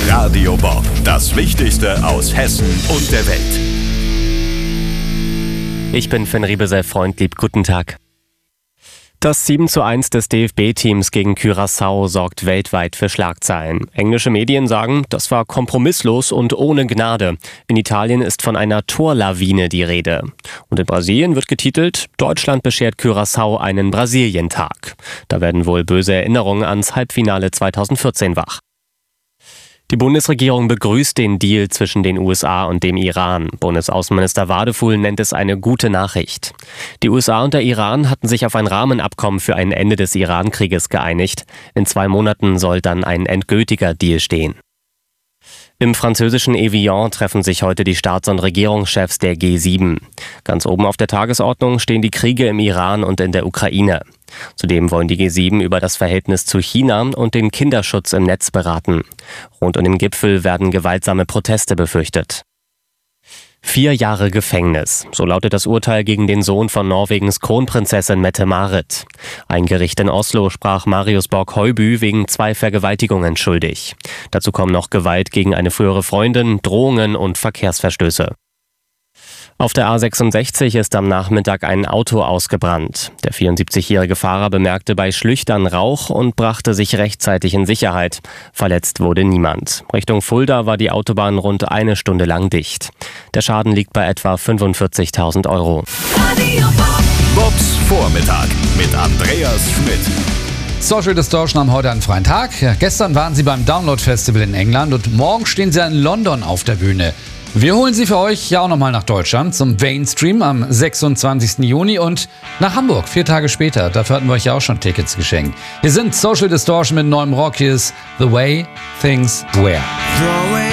Radio Bob, das Wichtigste aus Hessen und der Welt. Ich bin Finn Riebesell, Freund, guten Tag. Das 7:1 des DFB-Teams gegen Curaçao sorgt weltweit für Schlagzeilen. Englische Medien sagen, das war kompromisslos und ohne Gnade. In Italien ist von einer Torlawine die Rede. Und in Brasilien wird getitelt, Deutschland beschert Curaçao einen Brasilientag. Da werden wohl böse Erinnerungen ans Halbfinale 2014 wach. Die Bundesregierung begrüßt den Deal zwischen den USA und dem Iran. Bundesaußenminister Wadefuhl nennt es eine gute Nachricht. Die USA und der Iran hatten sich auf ein Rahmenabkommen für ein Ende des Iran-Krieges geeinigt. In 2 Monaten soll dann ein endgültiger Deal stehen. Im französischen Evian treffen sich heute die Staats- und Regierungschefs der G7. Ganz oben auf der Tagesordnung stehen die Kriege im Iran und in der Ukraine. Zudem wollen die G7 über das Verhältnis zu China und den Kinderschutz im Netz beraten. Rund um den Gipfel werden gewaltsame Proteste befürchtet. 4 Jahre Gefängnis. So lautet das Urteil gegen den Sohn von Norwegens Kronprinzessin Mette-Marit. Ein Gericht in Oslo sprach Marius Borg-Høiby wegen 2 Vergewaltigungen schuldig. Dazu kommen noch Gewalt gegen eine frühere Freundin, Drohungen und Verkehrsverstöße. Auf der A66 ist am Nachmittag ein Auto ausgebrannt. Der 74-jährige Fahrer bemerkte bei Schlüchtern Rauch und brachte sich rechtzeitig in Sicherheit. Verletzt wurde niemand. Richtung Fulda war die Autobahn rund 1 Stunde lang dicht. Der Schaden liegt bei etwa 45.000 Euro. Bobs Vormittag mit Andreas Schmidt. Social Distortion haben heute einen freien Tag. Ja, gestern waren sie beim Download Festival in England und morgen stehen sie in London auf der Bühne. Wir holen sie für euch ja auch nochmal nach Deutschland zum Mainstream am 26. Juni und nach Hamburg 4 Tage später. Dafür hatten wir euch ja auch schon Tickets geschenkt. Hier sind Social Distortion mit neuem Rock. Hier ist The Way Things Were.